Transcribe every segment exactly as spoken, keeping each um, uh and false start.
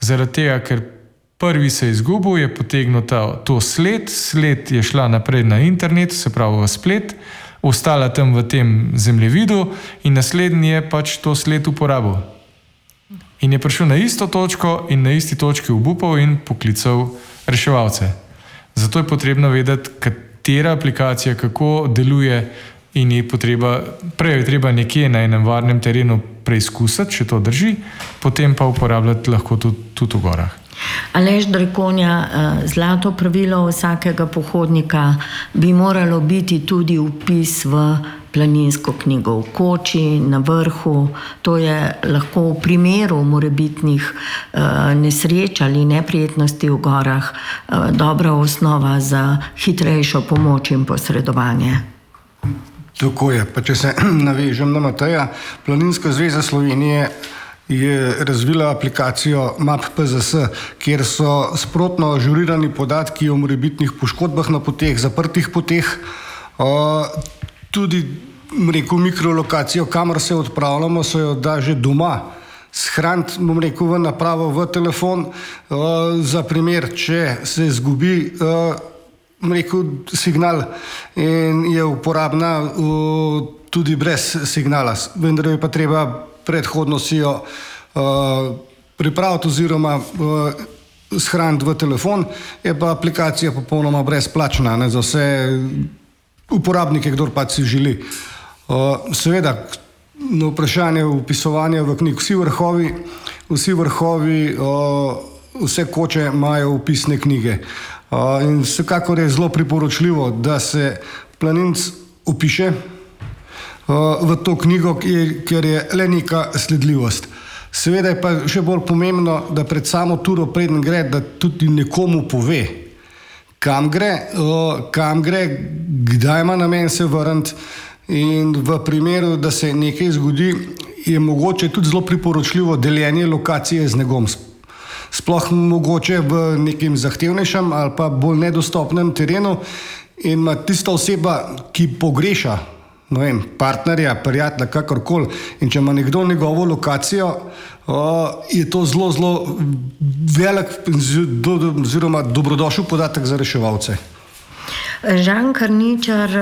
zaradi tega, ker prvi se je izgubil, je potegnil ta, to sled, sled je šla naprej na internet, se pravi v splet, ostala tam v tem zemljevidu in naslednji je pač to sled uporabil. In je prišel na isto točko in na isti točki obupal in poklical reševalce. Zato je potrebno vedeti, katera aplikacija, kako deluje in je potreba, prej je treba nekje na enem varnem terenu preizkusiti, če to drži, potem pa uporabljati lahko tudi, tudi v gorah. Aleš Dragonja, zlato pravilo vsakega pohodnika bi moralo biti tudi vpis v planinsko knjigo v koči, na vrhu. To je lahko v primeru morebitnih nesreč ali neprijetnosti v gorah dobra osnova za hitrejšo pomoč in posredovanje. Tako je, pa če se navežem na Mateja, Planinska zveza Slovenije je razvila aplikacijo Map P Z S, kjer so sprotno ažurirani podatki o morebitnih poškodbah na poteh, zaprtih poteh, tudi rekel, mikrolokacijo, kamor se odpravljamo, so jo da že doma shraniti, bom rekel, v napravo, v telefon, za primer, če se izgubi rekel, signal in je uporabna tudi brez signala, vendar je pa treba predhodno si jo uh, pripraviti oziroma uh, shraniti v telefon, je pa aplikacija popolnoma brezplačna, ne, za vse uporabnike, kdor pa si želi. Uh, seveda, na vprašanje vpisovanja v knjig, vsi vrhovi, vsi vrhovi, uh, vse koče imajo vpisne knjige. Uh, in vsekakor je zelo priporočljivo, da se planinc upiše v to knjigo, ker je le neka sledljivost. Seveda je pa še bolj pomembno, da pred samo turo preden gre, da tudi nekomu pove, kam gre, kam gre, kdaj ima namen se vrniti in v primeru, da se nekaj zgodi, je mogoče tudi zelo priporočljivo deljenje lokacije z negom. Sploh mogoče v nekem zahtevnejšem ali pa bolj nedostopnem terenu in ima tista oseba, ki pogreša no vem, partnerja, prijatelja, kakorkoli. In če ima nekdo njegovo lokacijo, je to zelo, zelo velik oziroma dobrodošel podatek za reševalce. Žan Karničar,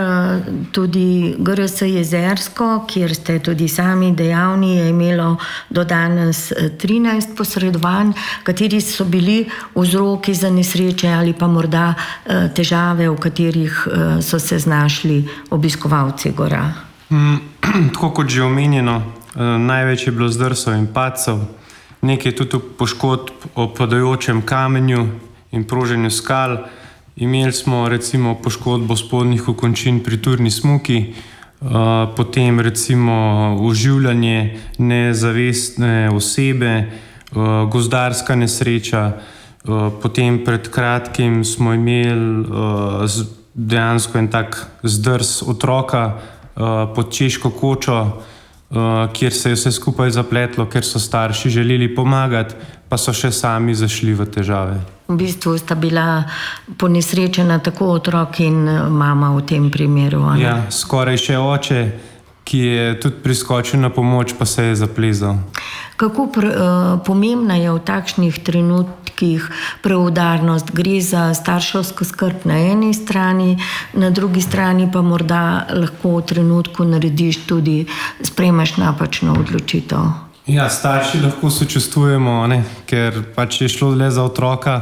tudi G R S Jezersko, kjer ste tudi sami dejavni, je imelo do danes trinajst posredovanj, kateri so bili vzroki za nesreče ali pa morda težave, v katerih so se znašli obiskovalci gora. Tako kot že omenjeno, največ je bilo zdrsov in padcev, nekaj tudi poškodb o padajočem kamenju in proženju skal. Imeli smo recimo poškodbo spodnjih okončin pri turni smuki, potem recimo oživljanje nezavestne osebe, gozdarska nesreča, potem pred kratkim smo imeli dejansko en tak zdrs otroka pod Češko kočo, kjer se je vse skupaj zapletlo, ker so starši želeli pomagati, pa so še sami zašli v težave. V bistvu sta bila ponesrečena tako otrok in mama v tem primeru. Ali? Ja, skoraj še oče, ki je tudi priskočil na pomoč, pa se je zaplezal. Kako pr, uh, pomembna je v takšnih trenutkih preudarnost? Gre za starševsko skrb na eni strani, na drugi strani pa morda lahko v trenutku narediš tudi, sprejmeš napačno odločitev. Ja, starši lahko sočustvujemo, ne, ker pač je šlo le za otroka,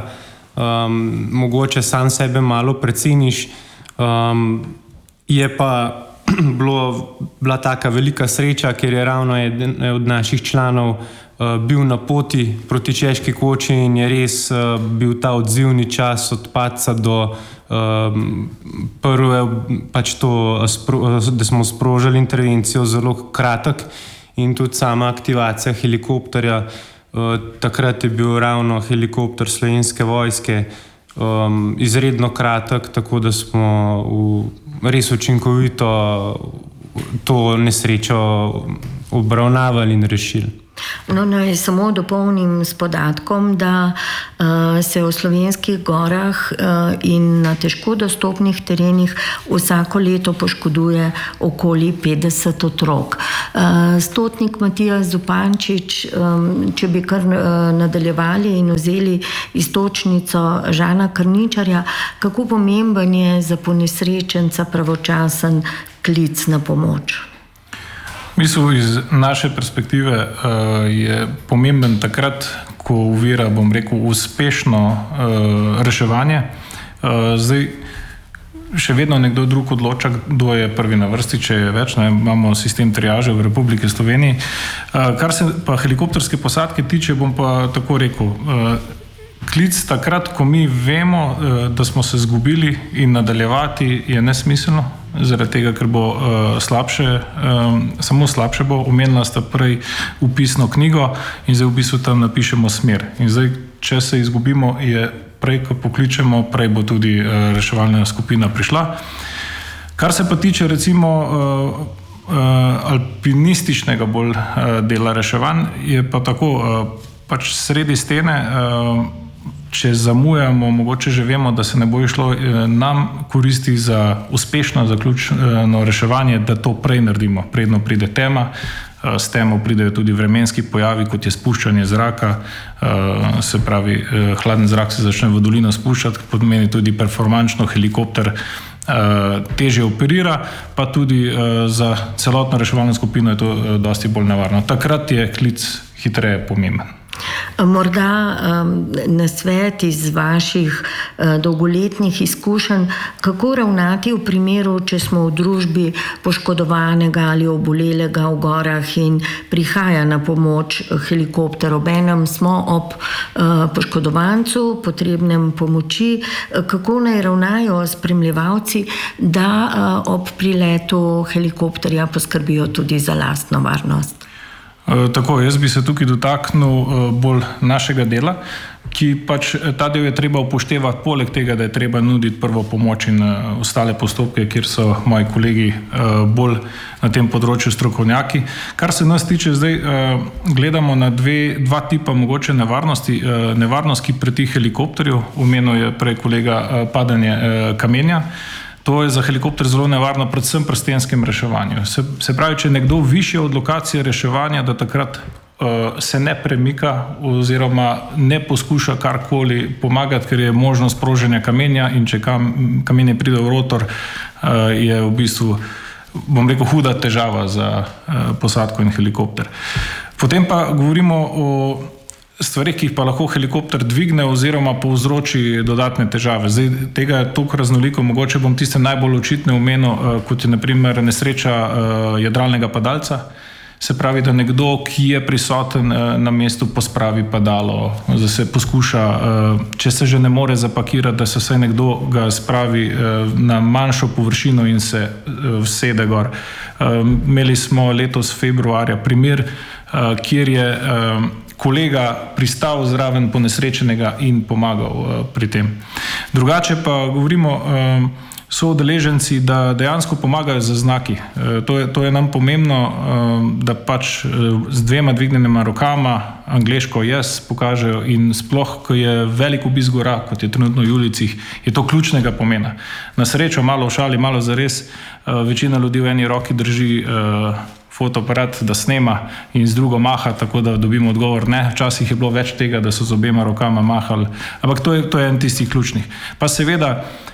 um, mogoče sam sebe malo preceniš, um, je pa bilo, bila taka velika sreča, ker je ravno eden od naših članov uh, bil na poti proti Češki koči in je res uh, bil ta odzivni čas od padca do um, prve, pač to, da smo sprožili intervencijo, zelo kratek. In tudi sama aktivacija helikopterja, uh, takrat je bil ravno helikopter Slovenske vojske um, izredno kratek, tako da smo v res učinkovito to nesrečo obravnavali in rešili. No, naj samo dopolnim s podatkom, da uh, se v slovenskih gorah uh, in na težko dostopnih terenih vsako leto poškoduje okoli petdeset otrok. Uh, stotnik Matija Zupančič, um, če bi kar uh, nadaljevali in vzeli istočnico Žana Krničarja, kako pomemben je za ponesrečenca pravočasen klic na pomoč? Mislim, iz naše perspektive uh, je pomemben takrat, ko uvira, bom rekel, uspešno uh, reševanje. Uh, zdaj, še vedno nekdo drug odloča, kdo je prvi na vrsti, če je več, ne, imamo sistem triaže v Republiki Sloveniji. Uh, kar se pa helikopterske posadke tiče, bom pa tako rekel, uh, klic takrat, ko mi vemo, uh, da smo se zgubili in nadaljevati, je nesmiselno. Zaradi tega, ker bo uh, slabše, um, samo slabše bo. Omenila sta prej upisno knjigo in zdaj v bistvu tam napišemo smer. In zdaj, če se izgubimo, je prej, ko pokličemo, prej bo tudi uh, reševalna skupina prišla. Kar se pa tiče recimo uh, uh, alpinističnega bolj uh, dela reševanj, je pa tako, uh, pač sredi stene, uh, če zamujamo, mogoče že vemo, da se ne bo išlo, nam koristi za uspešno zaključeno reševanje, da to prej naredimo, predno pride tema. S temo pridejo tudi vremenski pojavi, kot je spuščanje zraka, se pravi, hladen zrak se začne v dolino spuščati, pomeni tudi performančno helikopter težje operira, pa tudi za celotno reševalno skupino je to dosti bolj nevarno. Takrat je klic hitreje pomemben. Morda um, nasvet iz vaših uh, dolgoletnih izkušenj, kako ravnati v primeru, če smo v družbi poškodovanega ali obolelega v gorah in prihaja na pomoč helikopter. Obenem smo ob uh, poškodovancu, potrebnem pomoči. Kako naj ravnajo spremljevalci, da uh, ob priletu helikopterja poskrbijo tudi za lastno varnost? Tako, jaz bi se tukaj dotaknil bolj našega dela, ki pač ta del je treba upoštevati, poleg tega, da je treba nuditi prvo pomoč in ostale postopke, kjer so moji kolegi bolj na tem področju strokovnjaki. Kar se nas tiče, zdaj gledamo na dve, dva tipa mogoče nevarnosti. Nevarnost, ki preti helikopterju, omenil je prej kolega padanje kamenja. To je za helikopter zelo nevarno, predvsem pri stenskem reševanju. Se, se pravi, če nekdo višje od lokacije reševanja, da takrat uh, se ne premika oziroma ne poskuša karkoli pomagati, ker je možnost proženja kamenja in če kam, kamenje pride v rotor, uh, je v bistvu, bom rekel, huda težava za uh, posadko in helikopter. Potem pa govorimo o stvari, ki jih pa lahko helikopter dvigne oziroma povzroči dodatne težave. Zdaj, tega je toliko raznoliko, mogoče bom tiste najbolj očitne omenil, kot je na primer nesreča uh, jadralnega padalca. Se pravi, da nekdo, ki je prisoten uh, na mestu, pospravi padalo, da se poskuša, uh, če se že ne more zapakirati, da se vsaj nekdo ga spravi uh, na manjšo površino in se uh, vsede gor. Uh, imeli smo letos februarja primer, uh, kjer je uh, kolega pristal zraven ponesrečenega in pomagal uh, pri tem. Drugače pa govorimo, uh, so udeleženci, da dejansko pomagajo z znaki. Uh, to, je, to je nam pomembno, uh, da pač uh, z dvema dvignjenima rokama, angleško jaz, pokažejo in sploh, ko je velik obisk gora, kot je trenutno v Julicih, je to ključnega pomena. Na srečo, malo v šali, malo zares, uh, večina ljudi v eni roki drži uh, fotoaparat, da snema in z drugo maha, tako da dobimo odgovor ne. Včasih je bilo več tega, da so z obema rokama mahali, ampak to je, to je en tistih ključnih. Pa seveda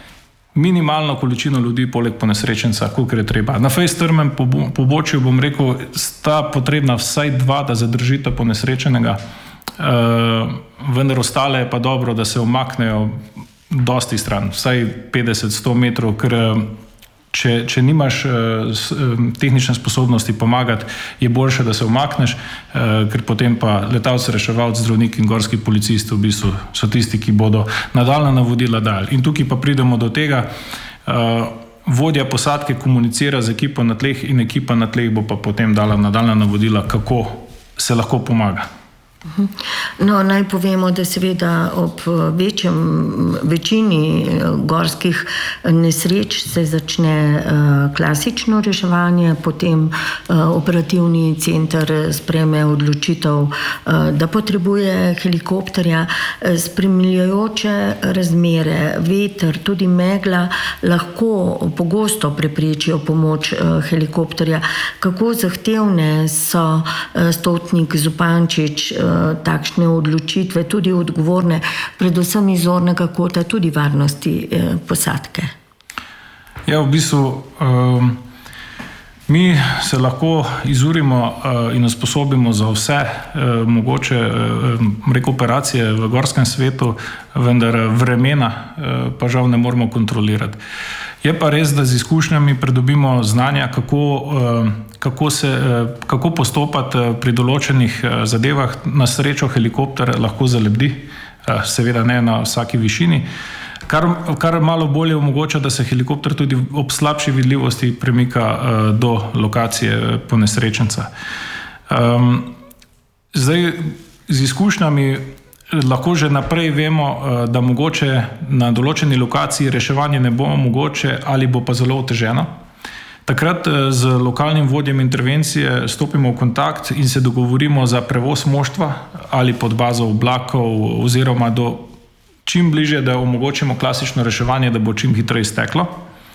minimalno količino ljudi poleg ponesrečenca, kolikor je treba. Na fejst strmem pobočju, bom rekel, sta potrebna vsaj dva, da zadržita ponesrečenega, uh, vendar ostale je pa dobro, da se umaknejo dosti stran, vsaj petdeset do sto metrov, ker Če, če nimaš uh, tehnične sposobnosti pomagati, je boljše, da se umakneš, uh, ker potem pa letalci, reševalci, zdravniki in gorski policisti v bistvu so tisti, ki bodo nadaljnja navodila dali. In tukaj pa pridemo do tega, uh, vodja posadke komunicira z ekipo na tleh in ekipa na tleh bo pa potem dala nadaljnja navodila, kako se lahko pomaga. No, naj povemo, da seveda ob večjem, večini gorskih nesreč se začne klasično reševanje, potem operativni center sprejme odločitev, da potrebuje helikopterja. Spremljajoče razmere, veter, tudi megla lahko pogosto preprečijo pomoč helikopterja. Kako zahtevne so Stotnik, Zupančič takšne odločitve, tudi odgovorne, predvsem iz zornega kota, tudi varnosti eh, posadke? Ja, v bistvu um, mi se lahko izurimo uh, in usposobimo za vse uh, mogoče uh, rekuperacije v gorskem svetu, vendar vremena uh, pa žal ne moremo kontrolirati. Je pa res, da z izkušnjami pridobimo znanja, kako, kako, se, kako postopati pri določenih zadevah. Na srečo helikopter lahko zalebdi, seveda ne na vsaki višini, kar, kar malo bolje omogoča, da se helikopter tudi ob slabši vidljivosti premika do lokacije ponesrečenca. Zdaj, z izkušnjami lahko že naprej vemo, da mogoče na določeni lokaciji reševanje ne bo mogoče ali bo pa zelo oteženo. Takrat z lokalnim vodjem intervencije stopimo v kontakt in se dogovorimo za prevoz moštva ali pod bazo oblakov oziroma do čim bliže, da omogočimo klasično reševanje, da bo čim hitreje steklo.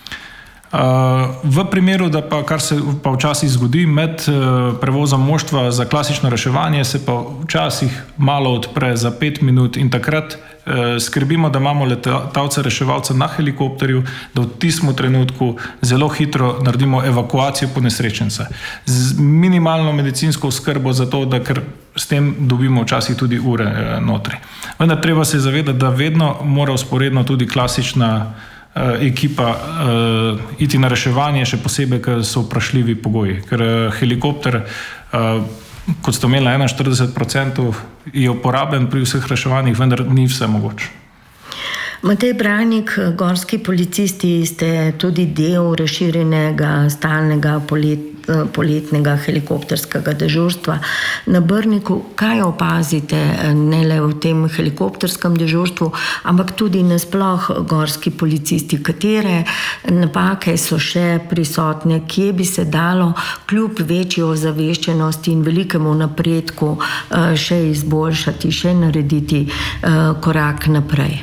V primeru, da pa kar se pa včasih zgodi med prevozom moštva za klasično reševanje, se pa včasih malo odpre za pet minut in takrat skrbimo, da imamo letalca reševalca na helikopterju, da v tistem trenutku zelo hitro naredimo evakuacijo ponesrečenca z minimalno medicinsko oskrbo, zato da ker s tem dobimo včasih tudi ure notri. Vendar treba se zavedati, da vedno mora vzporedno tudi klasična ekipa uh, iti na reševanje, še posebej, ker so vprašljivi pogoji. Ker uh, helikopter, uh, kot ste omenili, enainštirideset procentov je uporaben pri vseh reševanjih, vendar ni vse mogoče. Matej Branik, gorski policisti, ste tudi del razširjenega stalnega polet, poletnega helikopterskega dežurstva na Brniku. Kaj opazite ne le v tem helikopterskem dežurstvu, ampak tudi nasploh gorski policisti? Katere napake so še prisotne, kje bi se dalo kljub večji ozaveščenosti in velikemu napredku še izboljšati, še narediti korak naprej?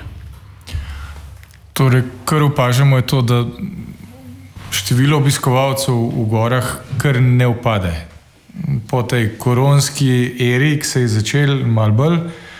Torej, kar opažamo je to, da število obiskovalcev v gorah kar ne upade. Po tej koronski eri, ki se je začel malo bolj,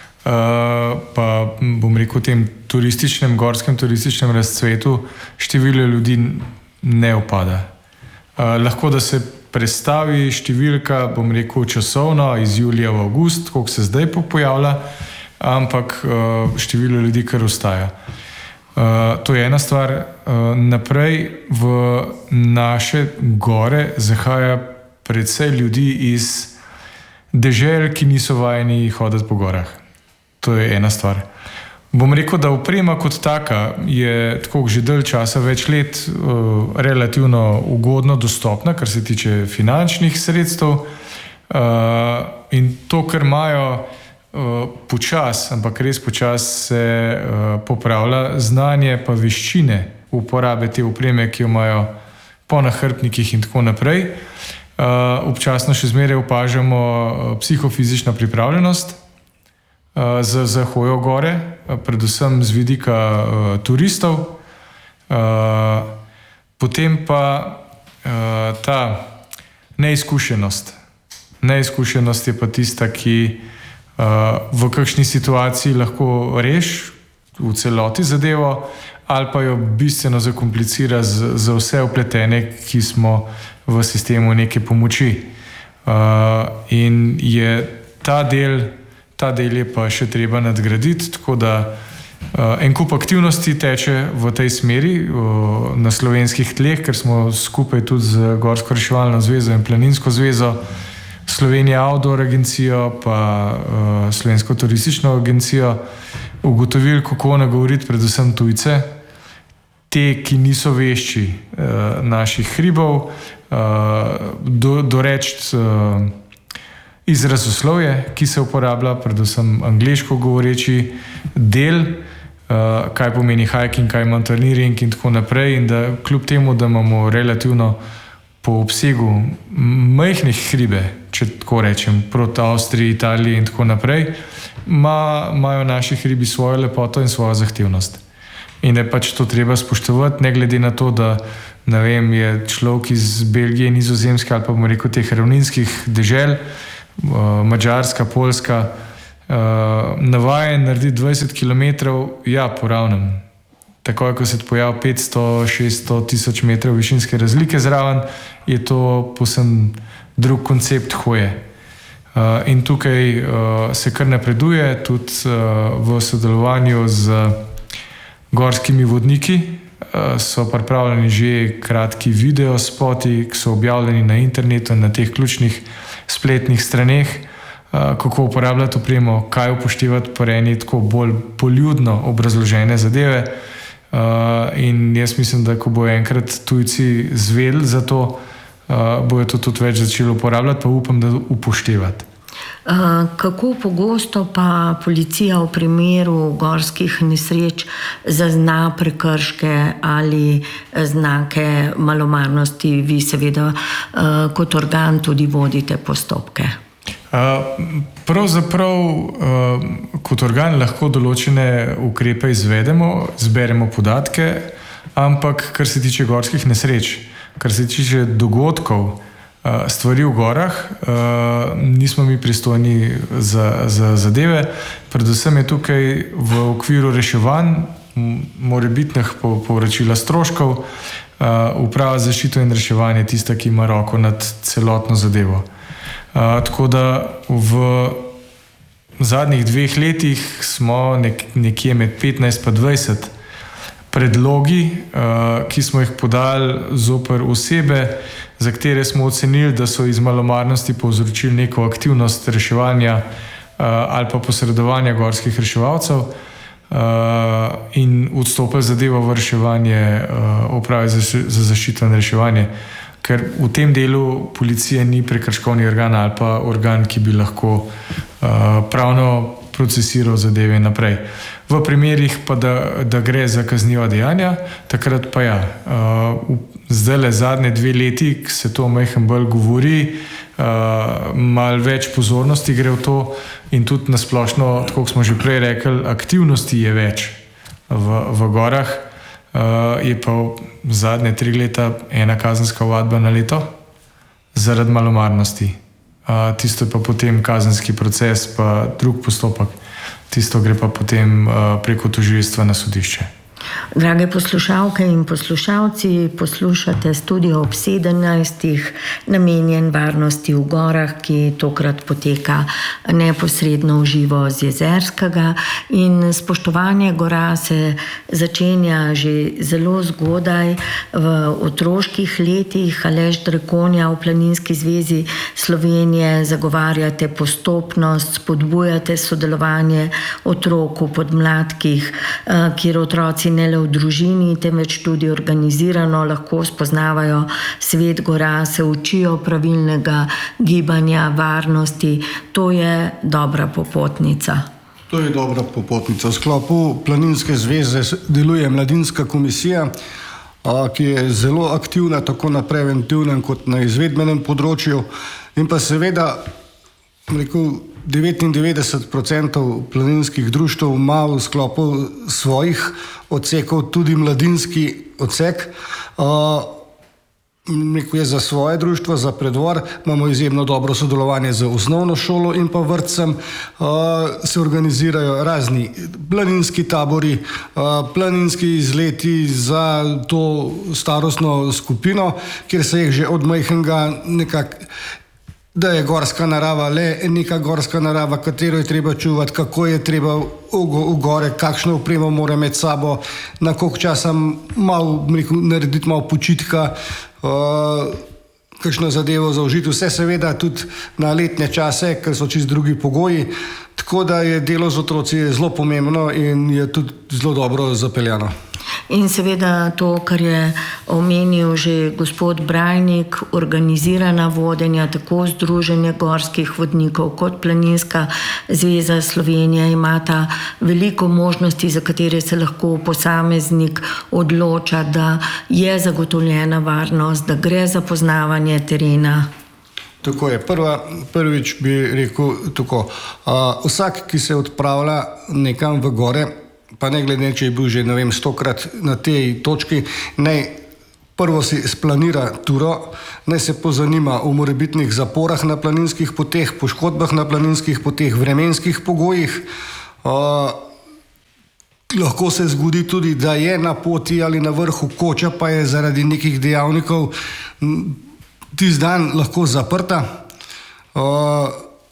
pa bom rekel tem turističnem, gorskem turističnem razcvetu, število ljudi ne upada. Lahko da se prestavi številka, bom rekel časovno, iz julija v avgust, koliko se zdaj pojavlja, ampak število ljudi kar ostaja. Uh, to je ena stvar. Uh, naprej v naše gore zahaja precej ljudi iz dežel, ki niso vajeni hoditi po gorah. To je ena stvar. Bom rekel, da oprema kot taka je tako že dalj časa, več let, uh, relativno ugodno dostopna, kar se tiče finančnih sredstev. Uh, in to, kar imajo Uh, počas, ampak res počas se uh, popravlja znanje pa veščine uporabe te opreme, ki jo imajo po nahrbtnikih in tako naprej. Uh, občasno še zmeraj opažamo uh, psihofizično pripravljenost uh, za, za hojo gore, uh, predvsem z vidika uh, turistov. Uh, potem pa uh, ta neizkušenost. Neizkušenost je pa tista, ki Uh, v kakšni situaciji lahko reš v celoti zadevo ali pa jo bistveno zakomplicira z, za vse vpletene, ki smo v sistemu neke pomoči. Uh, in je ta del, ta del je pa še treba nadgraditi, tako da uh, en kup aktivnosti teče v tej smeri uh, na slovenskih tleh, ker smo skupaj tudi z Gorsko reševalno zvezo in Planinsko zvezo, Slovenija Outdoor agencijo pa uh, Slovensko turistično agencijo ugotovili, kako nagovoriti predvsem tujce, te, ki niso vešči uh, naših hribov, uh, do, doreči uh, izrazoslovje, ki se uporablja, predvsem angleško govoreči del, uh, kaj pomeni hiking, kaj mountaineering in tako naprej. In da kljub temu, da imamo relativno po obsegu majhnih hribe, če tako rečem, proti Avstriji, Italiji in tako naprej, ma, imajo naši hribi svojo lepoto in svojo zahtevnost. In da je pač to treba spoštovati, ne glede na to, da ne vem, je človek iz Belgije, Nizozemske ali pa bomo rekel teh ravninskih dežel, Madžarska, Poljska, navajen naredi dvajset kilometrov, ja, po ravnem. Takoj, ko se pojavi petsto, šeststo tisoč metrov višinske razlike zraven, je to povsem drug koncept hoje. In tukaj se kar napreduje, tudi v sodelovanju z gorskimi vodniki. So pripravljeni že kratki video spoti, ki so objavljeni na internetu, na teh ključnih spletnih straneh, kako uporabljati opremo, kaj upoštevati pri eni tako bolj poljudno obrazložene zadeve. In jaz mislim, da ko bojo enkrat tujci zvedeli za to, bojo to tudi več začeli uporabljati, pa upam, da upoštevati. Kako pogosto pa policija v primeru gorskih nesreč zazna prekrške ali znake malomarnosti? Vi seveda kot organ tudi vodite postopke. Pravzaprav kot organ lahko določene ukrepe izvedemo, zberemo podatke, ampak kar se tiče gorskih nesreč, kar se tiče dogodkov, stvari v gorah, nismo mi pristojni za, za zadeve. Predvsem je tukaj v okviru reševanj, morebitnih povračila stroškov, Uprava za zaščito in reševanje tista, ki ima roko nad celotno zadevo. Tako da v zadnjih dveh letih smo nek, nekje med petnajst pa dvajset predlogi, ki smo jih podali zoper osebe, za katere smo ocenili, da so iz malomarnosti povzročili neko aktivnost reševanja ali pa posredovanja gorskih reševalcev in odstopili zadevo v reševanje Uprave za zaščito in reševanje. Ker v tem delu policija ni prekrškovni organ ali pa organ, ki bi lahko uh, pravno procesiral zadeve naprej. V primerih pa, da, da gre za kazniva dejanja, takrat pa ja. Uh, zdaj le zadnje dve leti, ki se to majhen bolj govori, uh, malo več pozornosti gre v to in tudi nasplošno, tako kot smo že prej rekli, aktivnosti je več v, v gorah. Uh, je pa v zadnje tri leta ena kazenska ovadba na leto zaradi malomarnosti. Uh, tisto je pa potem kazenski proces, pa drug postopek. Tisto gre pa potem uh, preko tožilstva na sodišče. Drage poslušalke in poslušalci, poslušate Studio ob sedemnajstih, namenjen varnosti v gorah, ki tokrat poteka neposredno v živo z Jezerskega. In spoštovanje gora se začenja že zelo zgodaj v otroških letih. Aleš Drekonja v Planinski zvezi Slovenije zagovarjate postopnost, spodbujate sodelovanje otrok v podmladkih, kjer otroci ne le v družini, temveč tudi organizirano lahko spoznavajo svet gora, se učijo pravilnega gibanja, varnosti. To je dobra popotnica. To je dobra popotnica. V sklopu Planinske zveze deluje mladinska komisija, ki je zelo aktivna tako na preventivnem kot na izvedbenem področju. In pa seveda, rekel, devetindevetdeset procentov planinskih društev ima v sklopu svojih odsekov tudi mladinski odsek. Rekel je za svoje društvo, za Predvor, imamo izjemno dobro sodelovanje z osnovno šolo in pa vrtcem. Se organizirajo razni planinski tabori, planinski izleti za to starostno skupino, kjer se jih že od majhnega nekako, da je gorska narava le neka gorska narava, katero je treba čuvati, kako je treba v, v gore, kakšno opremo mora imeti sabo, na koliko časa malo, rekel, narediti malo počitka, uh, kakšno zadevo zaužiti. Vse seveda tudi na letne čase, ker so čisto drugi pogoji. Tako da je delo z otroci zelo pomembno in je tudi zelo dobro zapeljano. In seveda to, kar je omenil že gospod Brajnik, organizirana vodenja, tako Združenje gorskih vodnikov kot Planinska zveza Slovenije imata veliko možnosti, za katere se lahko posameznik odloča, da je zagotovljena varnost, da gre za poznavanje terena. Tako je. Prva, prvič bi rekel tako. Uh, vsak, ki se odpravlja nekam v gore, pa ne glede, če je bil že, ne vem, stokrat na tej točki, naj prvo si splanira turo, naj se pozanima o morebitnih zaporah na planinskih poteh, poškodbah na planinskih poteh, vremenskih pogojih. Uh, lahko se zgodi tudi, da je na poti ali na vrhu koča, pa je zaradi nekih dejavnikov tisti dan lahko zaprta. Uh,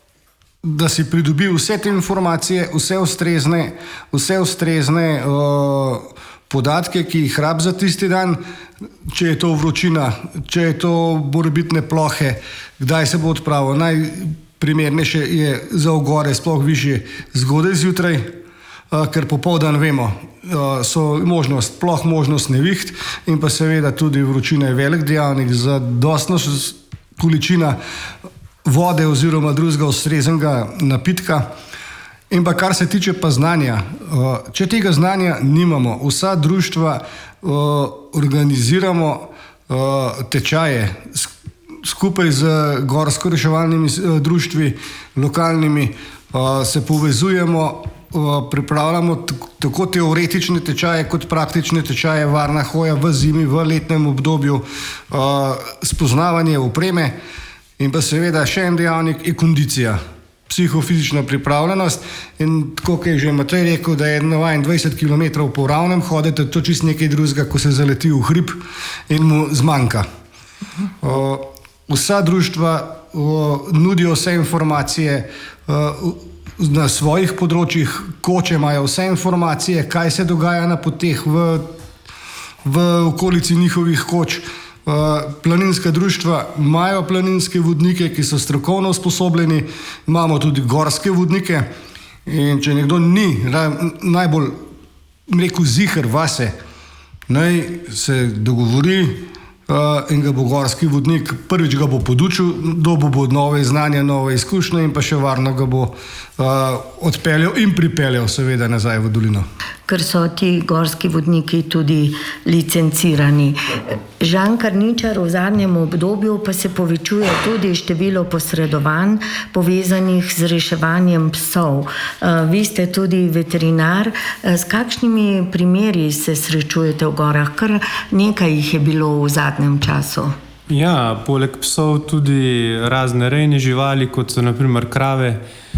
da si pridobi vse te informacije, vse ustrezne, vse ustrezne uh, podatke, ki jih rab za tisti dan, če je to vročina, če je to morebitne plohe, kdaj se bo odpravil. Najprimernejše je za v gore, sploh višje, zgodaj zjutraj, uh, ker popoldan vemo, uh, so možnost ploh, možnost neviht in pa seveda tudi vročina je velik dejavnik za dostno količina vode oziroma drugega ustreznega napitka. In pa kar se tiče pa znanja, če tega znanja nimamo, vsa društva organiziramo tečaje skupaj z gorsko-reševalnimi društvi, lokalnimi, se povezujemo, pripravljamo tako teoretične tečaje kot praktične tečaje, varna hoja v zimi, v letnem obdobju, spoznavanje opreme. In pa seveda še en dejavnik je kondicija, psihofizična pripravljenost. In tako, kot je že Matej rekel, da je navajen dvajset kilometrov po ravnem hoditi, to čist nekaj drugega, ko se zaleti v hrib in mu zmanjka. O, vsa društva o, nudijo vse informacije o, na svojih področjih, koče imajo vse informacije, kaj se dogaja na poteh v, v okolici njihovih koč. Uh, planinska društva imajo planinske vodnike, ki so strokovno usposobljeni, imamo tudi gorske vodnike in če nekdo ni najbolj, rekel, ziher vase, naj se dogovori uh, in ga bo gorski vodnik, prvič ga bo podučil, dobil bo nove znanja, nove izkušnje in pa še varno ga bo uh, odpeljal in pripeljal seveda nazaj v dolino. Ker so ti gorski vodniki tudi licencirani. Žan Karničar, v zadnjem obdobju pa se povečuje tudi število posredovanj povezanih z reševanjem psov. Vi ste tudi veterinar. S kakšnimi primeri se srečujete v gorah? Kar nekaj jih je bilo v zadnjem času. Ja, poleg psov tudi razne rejne živali, kot so na primer krave.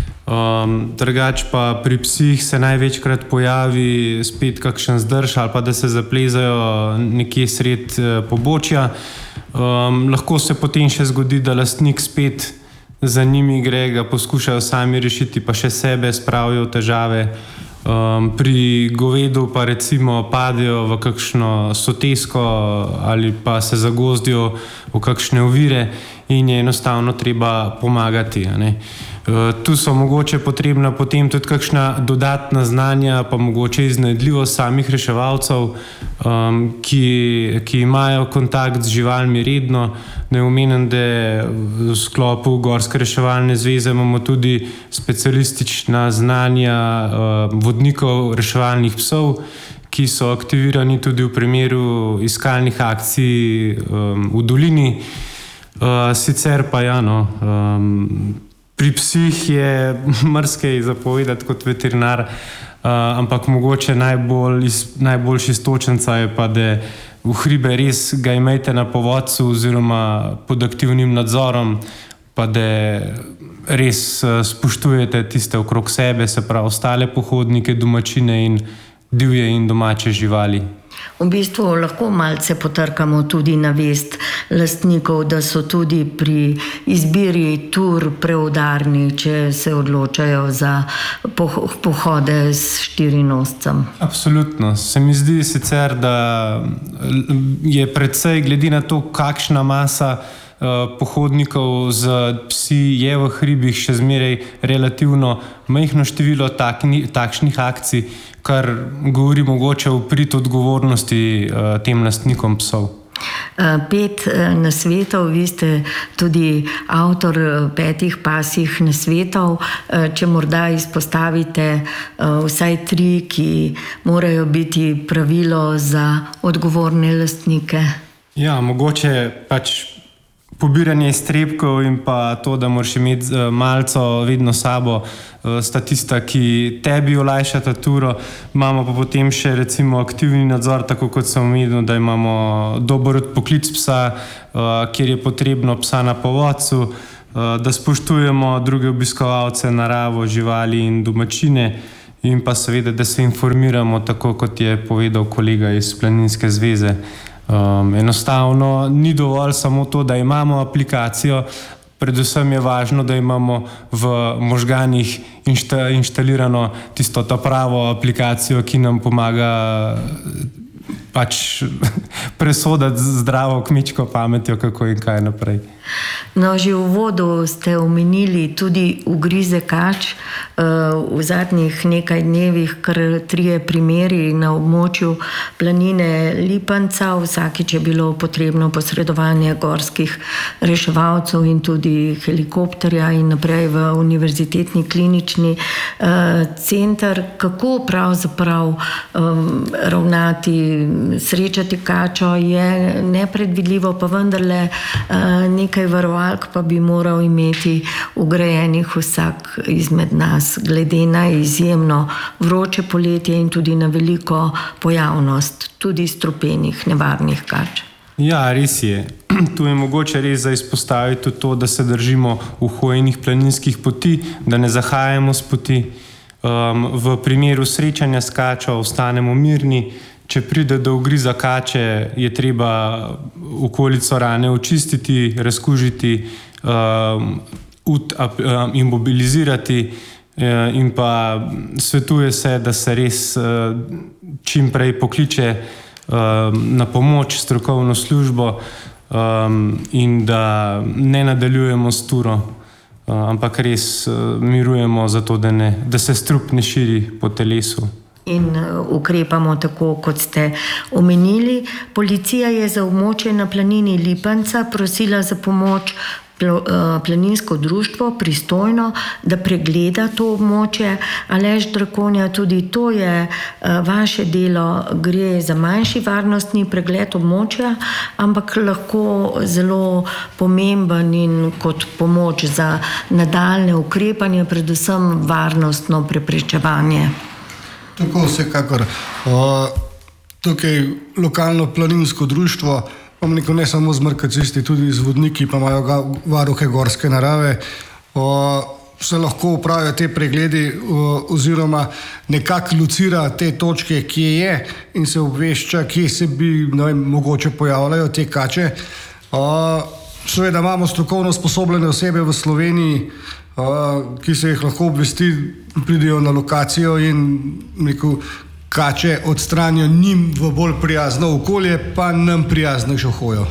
Um, drugač pa pri psih se največkrat pojavi spet kakšen zdrž ali pa da se zaplezajo nekje sred uh, pobočja. Um, lahko se potem še zgodi, da lastnik spet za njimi gre, ga poskušajo sami rešiti, pa še sebe spravijo v težave. Um, pri govedu pa recimo padejo v kakšno sotesko ali pa se zagozdijo v kakšne ovire in je enostavno treba pomagati, a ne. Uh, tu so mogoče potrebna potem tudi kakšna dodatna znanja, pa mogoče iznajdljivost samih reševalcev, um, ki, ki imajo kontakt z živalmi redno. Ne omenim, da v sklopu Gorske reševalne zveze imamo tudi specialistična znanja uh, vodnikov reševalnih psov, ki so aktivirani tudi v primeru iskalnih akcij um, v dolini. Uh, sicer pa ja, no, um, pri psih je marsikaj zapovedati kot veterinar, uh, ampak mogoče najbolj, najboljši stočenca je pa, da v hribe res ga imejte na povodcu oziroma pod aktivnim nadzorom, pa da res uh, spoštujete tiste okrog sebe, se pravi ostale pohodnike, domačine in divje in domače živali. V bistvu lahko malce potrkamo tudi na vest lastnikov, da so tudi pri izbiri tur preudarni, če se odločajo za pohode s štirinoscem. Absolutno. Se mi zdi sicer, da je precej glede na to, kakšna masa pohodnikov z psi je v hribih še zmeraj relativno majhno število takni, takšnih akcij, kar govori mogoče v prid odgovornosti tem lastnikom psov. Pet nasvetov, vi ste tudi avtor petih pasjih nasvetov, če morda izpostavite vsaj tri, ki morajo biti pravilo za odgovorne lastnike. Ja, mogoče pač pobiranje iztrebkov in pa to, da moraš imeti malco vedno sabo, sta tista, ki tebi olajšata turo. Imamo pa potem še recimo aktivni nadzor, tako kot sem omenil, da imamo dober odpoklic psa, kjer je potrebno psa na povodcu, da spoštujemo druge obiskovalce, naravo, živali in domačine in pa seveda, da se informiramo, tako kot je povedal kolega iz Planinske zveze. Um, enostavno ni dovolj samo to, da imamo aplikacijo, predvsem je važno, da imamo v možganih inšta, inštalirano tisto ta pravo aplikacijo, ki nam pomaga pač presodati zdravo kmečko pametjo, kako in kaj naprej. No, že v uvodu ste omenili tudi ugrize kač. V zadnjih nekaj dnevih kar trije primeri na območju planine Lipanca. Vsakič je bilo potrebno posredovanje gorskih reševalcev in tudi helikopterja in naprej v univerzitetni klinični center. Kako pravzaprav ravnati, srečati kačo je nepredvidljivo, pa vendarle nekaj varovalk pa bi moral imeti ugrajenih vsak izmed nas, glede na izjemno vroče poletje in tudi na veliko pojavnost tudi strupenih nevarnih kač. Ja, res je. Tu je mogoče res za izpostaviti to, da se držimo uhojenih planinskih poti, da ne zahajamo s poti. Um, v primeru srečanja s kačo ostanemo mirni. Če pride do ugriza kače, je treba okolico rane očistiti, razkužiti, um, ut, um, imobilizirati um, in pa svetuje se, da se res um, čim prej pokliče um, na pomoč strokovno službo um, in da ne nadaljujemo s turo, um, ampak res um, mirujemo zato, da, ne, da se strup ne širi po telesu. In ukrepamo tako, kot ste omenili. Policija je za območje na planini Lipanca prosila za pomoč planinsko društvo pristojno, da pregleda to območje. Aleš Drakonja, tudi to je vaše delo, gre za manjši varnostni pregled območja, ampak lahko zelo pomemben in kot pomoč za nadaljne ukrepanje, predvsem varnostno preprečevanje. Tako vsekakor. Tukaj lokalno planinsko društvo, pa ne samo z markacisti, tudi z vodniki, pa imajo varuhe gorske narave, se lahko upravijo te pregledi oziroma nekako locira te točke, kje je in se obvešča, kje se bi ne vem, mogoče pojavljajo te kače. Seveda imamo strokovno usposobljene osebe v Sloveniji, Uh, ki se jih lahko obvesti, pridejo na lokacijo in neko kače odstranijo njim v bolj prijazno okolje, pa nam prijaznejšo hojo.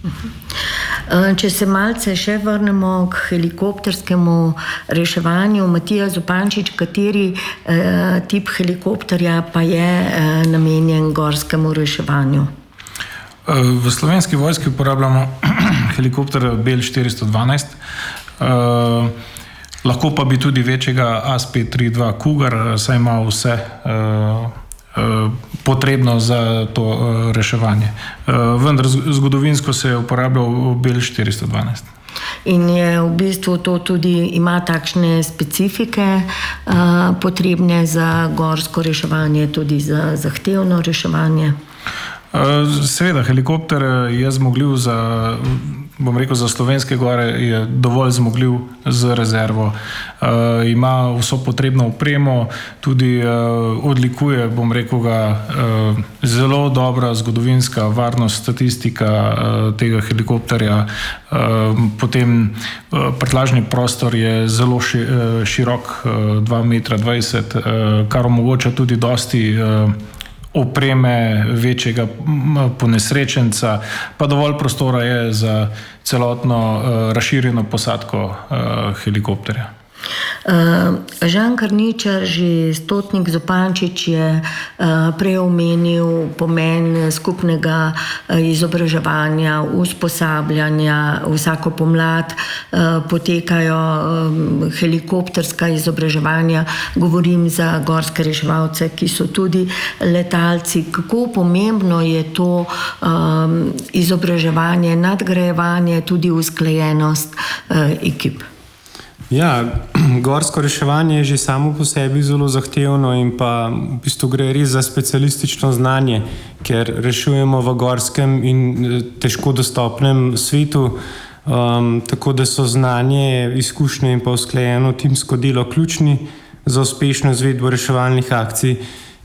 Če se malce še vrnemo k helikopterskemu reševanju, Matija Zupančič, kateri eh, tip helikopterja pa je eh, namenjen gorskemu reševanju? V Slovenski vojski uporabljamo helikopter Bell štiristo dvanajst. Uh, Lahko pa bi tudi večjega A S P tri dva Cougar, saj ima vse uh, uh, potrebno za to uh, reševanje. Uh, vendar zgodovinsko se je uporabljal Bell štiristo dvanajst. In je v bistvu to tudi, ima takšne specifike uh, potrebne za gorsko reševanje, tudi za zahtevno reševanje? Seveda, helikopter je zmogljiv za, bom rekel, za slovenske gore, je dovolj zmogljiv z rezervo. E, ima vso potrebno opremo, tudi e, odlikuje, bom rekel, ga e, zelo dobra zgodovinska varnost, statistika e, tega helikopterja. E, potem e, prtljažni prostor je zelo ši, e, širok, e, dva metra dvajset, e, kar omogoča tudi dosti e, opreme večjega ponesrečenca, pa dovolj prostora je za celotno razširjeno posadko helikopterja. Uh, Žan Karničar, že Stotnik Zupančič je uh, prej omenil pomen skupnega uh, izobraževanja, usposabljanja. Vsako pomlad uh, potekajo um, helikopterska izobraževanja, govorim za gorske reševalce, ki so tudi letalci. Kako pomembno je to um, izobraževanje, nadgrajevanje, tudi usklajenost uh, ekip? Ja, gorsko reševanje je že samo po sebi zelo zahtevno in pa v bistvu gre res za specialistično znanje, ker rešujemo v gorskem in težko dostopnem svetu, um, tako da so znanje, izkušnje in pa usklajeno timsko delo ključni za uspešno izvedbo reševalnih akcij.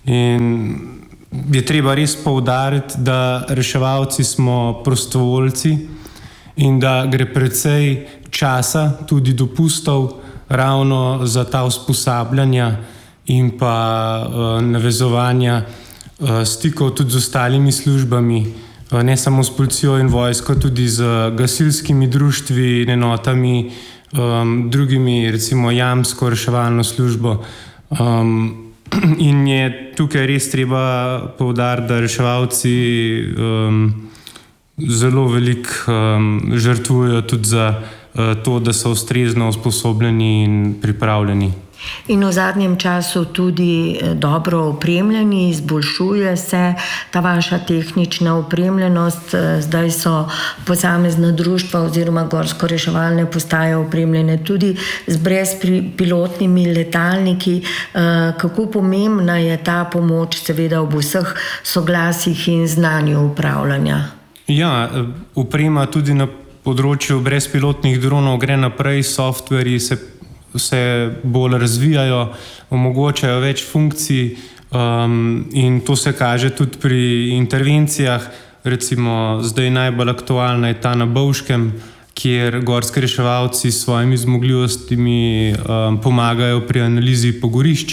In je treba res poudariti, da reševalci smo prostovoljci in da gre precej časa, tudi dopustov, ravno za ta usposabljanja in pa uh, navezovanja uh, stikov tudi z ostalimi službami, uh, ne samo s policijo in vojsko, tudi z gasilskimi društvi, enotami, um, drugimi, recimo jamsko reševalno službo. Um, in je tukaj res treba poudariti, da reševalci um, zelo veliko um, žrtvujejo tudi za to, da so ustrezno usposobljeni in pripravljeni. In v zadnjem času tudi dobro opremljeni, izboljšuje se ta vaša tehnična opremljenost. Zdaj so posamezna društva oziroma gorsko reševalne postaje opremljene tudi z brezpilotnimi letalniki. Kako pomembna je ta pomoč, seveda ob vseh soglasjih in znanju upravljanja? Ja, oprema tudi na področju brezpilotnih dronov gre naprej, softverji se vse bolj razvijajo, omogočajo več funkcij um, in to se kaže tudi pri intervencijah. Recimo zdaj najbolj aktualna je ta na Bovškem, kjer gorski reševalci s svojimi zmogljivostmi um, pomagajo pri analizi pogorišč.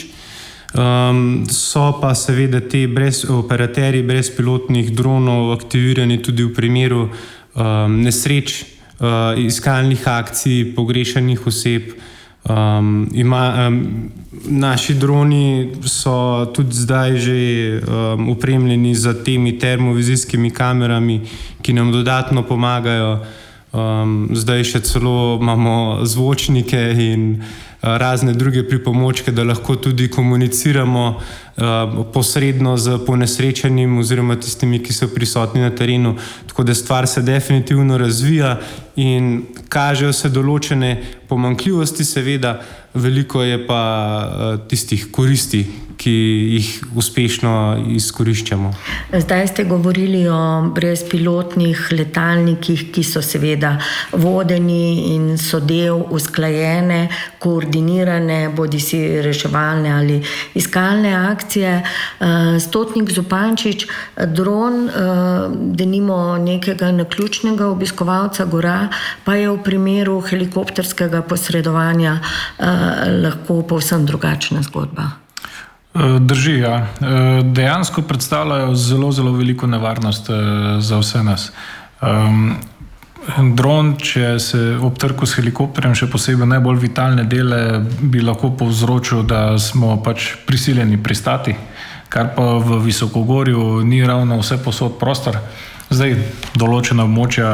Um, so pa seveda te brez, operaterji brezpilotnih dronov aktivirani tudi v primeru Um, nesreč, uh, iskalnih akcij, pogrešanih oseb. Um, ima, um, naši droni so tudi zdaj že um, opremljeni z temi termovizijskimi kamerami, ki nam dodatno pomagajo. Um, zdaj še celo imamo zvočnike in uh, razne druge pripomočke, da lahko tudi komuniciramo uh, posredno z ponesrečenim oziroma tistimi, ki so prisotni na terenu. Tako da stvar se definitivno razvija in kažejo se določene pomanjkljivosti, seveda veliko je pa uh, tistih koristi, ki jih uspešno izkoriščamo. Zdaj ste govorili o brezpilotnih letalnikih, ki so seveda vodeni in so del usklajene, koordinirane, bodi si reševalne ali iskalne akcije. Stotnik Zupančič, dron, denimo nekega naključnega obiskovalca gora, pa je v primeru helikopterskega posredovanja lahko povsem drugačna zgodba. Drži, ja. Dejansko predstavljajo zelo, zelo veliko nevarnost za vse nas. Um, dron, če se ob trku s helikopterjem, še posebej najbolj vitalne dele, bi lahko povzročil, da smo pač prisiljeni pristati, kar pa v visokogorju ni ravno vse posod prostor. Zdaj, določena območja,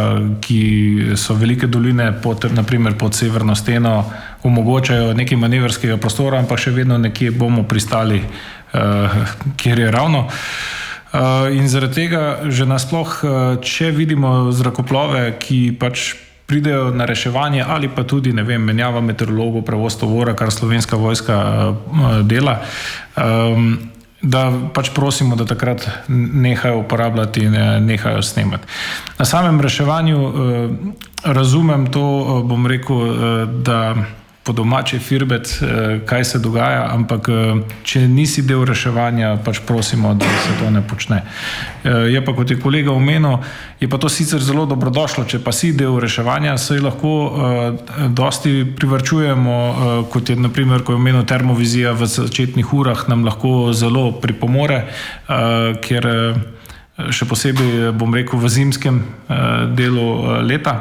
ki so velike doline, pod, naprimer pod severno steno, omogočajo nekaj manevrskega prostora, ampak še vedno nekje bomo pristali, uh, kjer je ravno. Uh, in zaradi tega že nasploh, uh, če vidimo zrakoplove, ki pač pridejo na reševanje ali pa tudi, ne vem, menjava meteorologov, prevoz tovora, kar Slovenska vojska uh, dela, um, da pač prosimo, da takrat nehajo uporabljati in nehajo snemati. Na samem reševanju eh, razumem to, bom rekel, eh, da po domače firbet, kaj se dogaja, ampak če nisi del reševanja, pač prosimo, da se to ne počne. Je pa, kot je kolega omenil, je pa to sicer zelo dobrodošlo, če pa si del reševanja, se lahko dosti privarčujemo, kot je naprimer, ko je omenil termovizija v začetnih urah, nam lahko zelo pripomore, ker še posebej, bom rekel, v zimskem delu leta.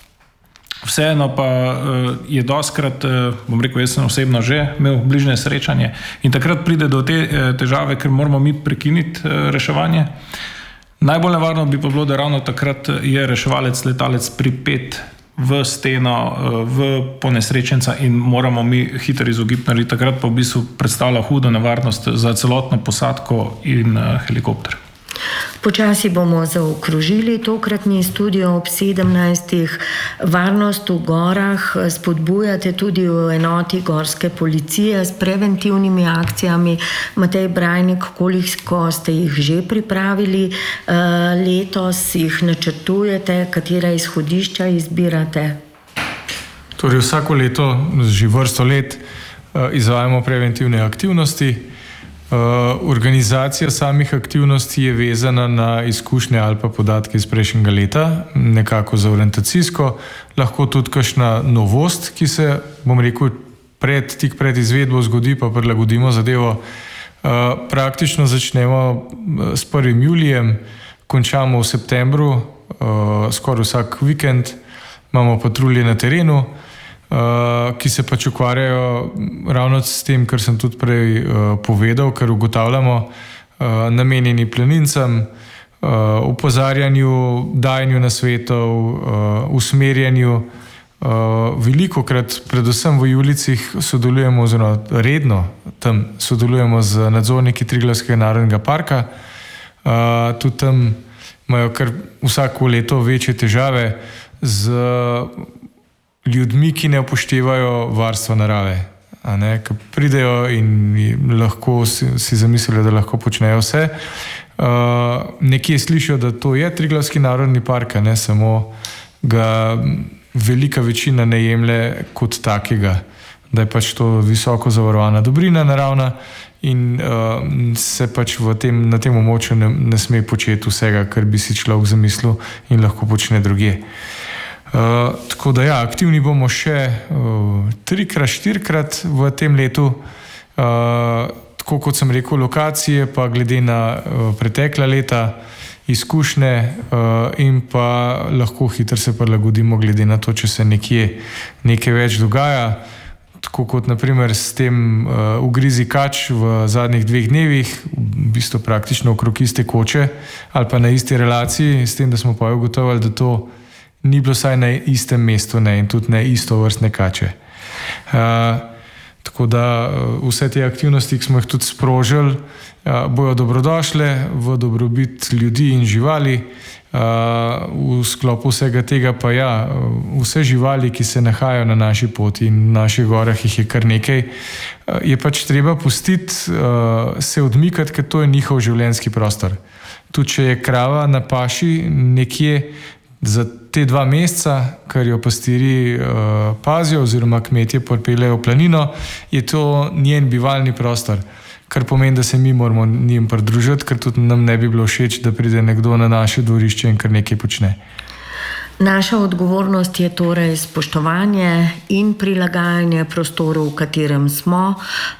Vseeno pa je doskrat, bom rekel, jaz sem osebno že imel bližnje srečanje in takrat pride do te težave, ker moramo mi prekiniti reševanje. Najbolj nevarno bi pa bilo, da ravno takrat je reševalec, letalec pripet v steno, v ponesrečenca in moramo mi hiter izogib narediti. Takrat pa v bistvu predstavlja hudo nevarnost za celotno posadko in helikopter. Počasi bomo zaokrožili tokratni studio ob sedemnajstih. Varnost v gorah spodbujate tudi v enoti gorske policije s preventivnimi akcijami. Matej Brajnik, koliko ste jih že pripravili letos, jih načrtujete, katera izhodišča izbirate? Torej vsako leto, že vrsto let, izvajamo preventivne aktivnosti. Uh, organizacija samih aktivnosti je vezana na izkušnje ali pa podatke iz prejšnjega leta, nekako za orientacijsko, lahko tudi kakšna novost, ki se, bom rekel, pred, tik pred izvedbo zgodi, pa prilagodimo zadevo. Uh, praktično začnemo s prvim julijem, končamo v septembru, uh, skoraj vsak vikend, imamo patrulje na terenu, Uh, ki se pač ukvarjajo ravno s tem, kar sem tudi prej uh, povedal, kar ugotavljamo, uh, namenjeni planincem, uh, opozarjanju, dajanju nasvetov, uh, usmerjanju. Uh, velikokrat, predvsem v Julicih, sodelujemo, oziroma redno tam sodelujemo z nadzorniki Triglavskega narodnega parka. Uh, tudi tam imajo kar vsako leto večje težave z ljudmi, ki ne upoštevajo varstva narave, a ne, ki pridejo in lahko si, si zamislijo, da lahko počnejo vse. Uh, nekje slišijo, da to je Triglavski narodni park, a ne, samo ga velika večina ne jemlje kot takega, da je pač to visoko zavarovana dobrina naravna in uh, se pač v tem, na tem območju ne, ne sme početi vsega, kar bi si človek zamislil in lahko počne drugje. Uh, tako da ja, aktivni bomo še uh, trikrat, štirikrat v tem letu. Uh, tako kot sem rekel, lokacije pa glede na uh, pretekla leta, izkušnje uh, in pa lahko hitro se prilagodimo glede na to, če se nekje nekaj več dogaja. Tako kot naprimer s tem uh, ugrizi kač v zadnjih dveh dnevih, v bistvu praktično okrog iste koče ali pa na isti relaciji, s tem, da smo pa ugotovili, da to ni bilo vsaj na istem mestu, ne, in tudi ne isto vrstne kače. Uh, tako da vse te aktivnosti, ki smo jih tudi sprožili, uh, bojo dobrodošle v dobrobit ljudi in živali. Uh, v sklopu vsega tega pa ja, vse živali, ki se nahajajo na naši poti in v naših gorah jih je kar nekaj, uh, je pač treba pustiti, uh, se odmikati, ker to je njihov življenjski prostor. Tudi če je krava na paši nekje, za te dva meseca, kar jo pastiri uh, pazijo oziroma kmetje pripeljejo v planino, je to njen bivalni prostor, kar pomeni, da se mi moramo njim pridružiti, ker tudi nam ne bi bilo všeč, da pride nekdo na naše dvorišče in kar nekaj počne. Naša odgovornost je torej spoštovanje in prilagajanje prostoru, v katerem smo,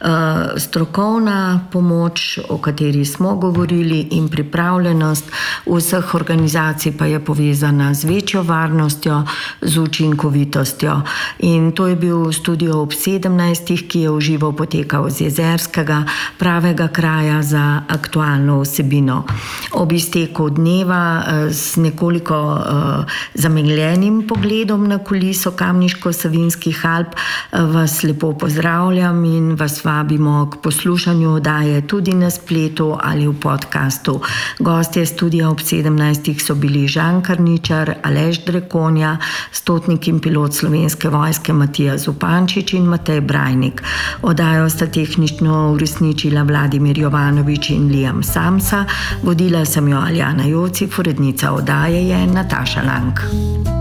strokovna pomoč, o kateri smo govorili, in pripravljenost vseh organizacij pa je povezana z večjo varnostjo, z učinkovitostjo. In to je bil studio ob sedemnajstih, ki je v živo potekal z Jezerskega, pravega kraja za aktualno vsebino. Ob izteku dneva z nekoliko zamegljenim pogledom na kuliso Kamniško-Savinjskih Alp vas lepo pozdravljam in vas vabimo k poslušanju oddaje tudi na spletu ali v podcastu. Gostje studia ob sedemnajstih so bili Žan Karničar, Aleš Drekonja, stotnik in pilot Slovenske vojske Matija Zupančič in Matej Brajnik. Oddajo sta tehnično uresničila Vladimir Jovanovič in Liam Samsa, vodila sem jo Aljana Jocif, urednica oddaje je Nataša Lang.